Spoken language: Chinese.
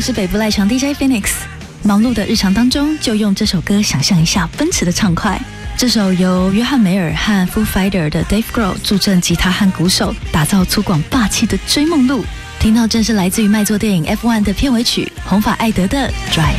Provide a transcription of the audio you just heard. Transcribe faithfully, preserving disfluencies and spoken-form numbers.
我是北部赖床 D J Phoenix。忙碌的日常当中，就用这首歌想象一下奔驰的畅快。这首由约翰梅尔和 Foo Fighter 的 Dave Grohl 助阵吉他和鼓手，打造粗犷霸气的追梦路。听到正是来自于卖座电影 F 一 的片尾曲红发艾德的 Drive。